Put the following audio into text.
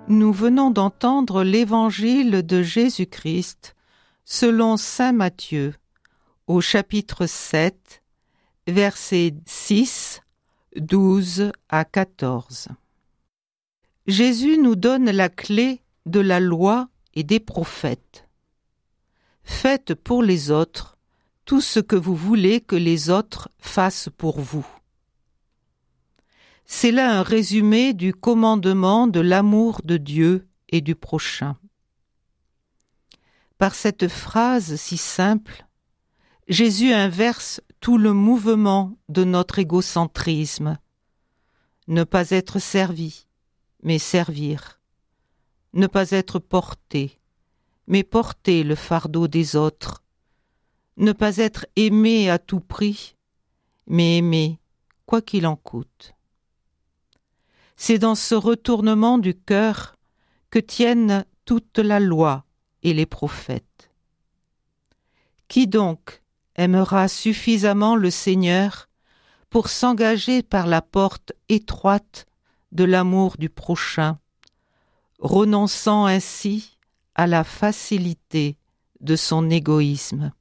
Nous venons d'entendre l'Évangile de Jésus-Christ selon saint Matthieu, au chapitre 7, versets 6, 12 à 14. Jésus nous donne la clé de la loi et des prophètes. Faites pour les autres tout ce que vous voulez que les autres fassent pour vous. C'est là un résumé du commandement de l'amour de Dieu et du prochain. Par cette phrase si simple, Jésus inverse tout le mouvement de notre égocentrisme. Ne pas être servi, mais servir. Ne pas être porté, mais porter le fardeau des autres. Ne pas être aimé à tout prix, mais aimer quoi qu'il en coûte. C'est dans ce retournement du cœur que tiennent toute la loi et les prophètes. Qui donc aimera suffisamment le Seigneur pour s'engager par la porte étroite de l'amour du prochain, renonçant ainsi à la facilité de son égoïsme?